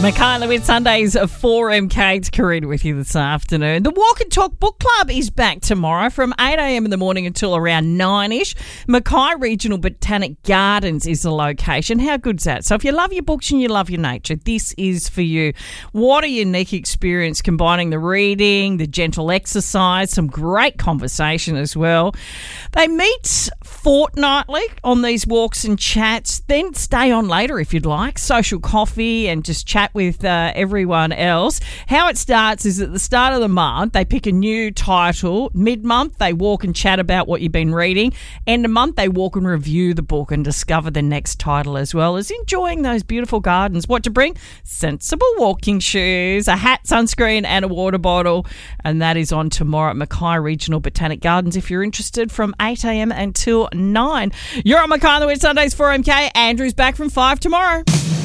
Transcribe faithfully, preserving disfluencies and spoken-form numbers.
Michaela with Sundays of four M K. It's Karina with you this afternoon. The Walk and Talk Book Club is back tomorrow from eight a.m. in the morning until around nine-ish. Mackay Regional Botanic Gardens is the location. How good's that? So if you love your books and you love your nature, this is for you. What a unique experience combining the reading, the gentle exercise, some great conversation as well. They meet fortnightly on these walks and chats, then stay on later if you'd like. Social coffee and just chat with uh, everyone else. How it starts is at the start of the month, they pick a new title. Mid-month, they walk and chat about what you've been reading. End of month, they walk and review the book and discover the next title, as well as enjoying those beautiful gardens. What to bring? Sensible walking shoes, a hat, sunscreen and a water bottle. And that is on tomorrow at Mackay Regional Botanic Gardens if you're interested, from eight a.m. until nine. You're on Mackay on the West Sundays four M K. Andrew's back from five tomorrow.